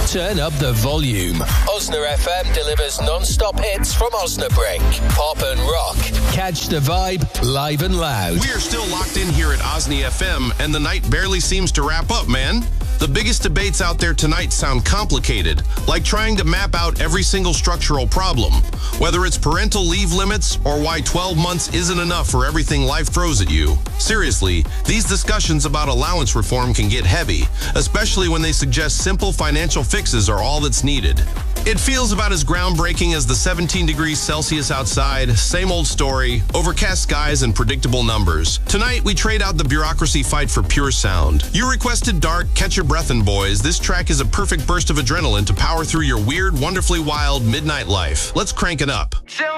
Turn up the volume. Osna FM delivers non-stop hits from Osnabrück. Pop and rock. Catch the vibe live and loud. We are still locked in here at Osna FM, and the night barely seems to wrap up, man. The biggest debates out there tonight sound complicated, like trying to map out every single structural problem, whether it's parental leave limits or why 12 months isn't enough for everything life throws at you. Seriously, these discussions about allowance reform can get heavy, especially when they suggest simple financial fixes are all that's needed. It feels about as groundbreaking as the 17 degrees Celsius outside, same old story, overcast skies and predictable numbers. Tonight, we trade out the bureaucracy fight for pure sound. You requested dark, catch your breathin', boys. This track is a perfect burst of adrenaline to power through your weird, wonderfully wild midnight life. Let's crank it up.